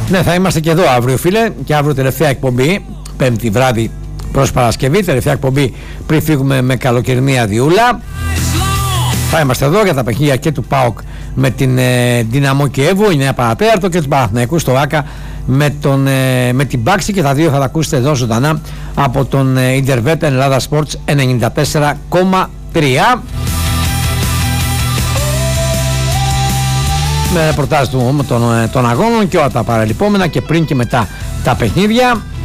Ναι, θα είμαστε και εδώ αύριο, φίλε, και αύριο τελευταία εκπομπή, Πέμπτη βράδυ προς Παρασκευή, τελευταία εκπομπή πριν φύγουμε με καλοκαιρινή αδειούλα. Θα είμαστε εδώ για τα παιχνίδια και του ΠΑΟΚ με την Δυναμό Κιέβου, η Νέα Παρατέταρτο, και του Παναθηναϊκού στο ΆΚΑ με την Πάξη, και τα δύο θα τα ακούσετε εδώ ζωντανά από τον Ιντερβέτα Ελλάδα Sports 94,3 με ρεπορτάζ των αγώνων και όλα τα παραλειπόμενα και πριν και μετά τα παιχνίδια.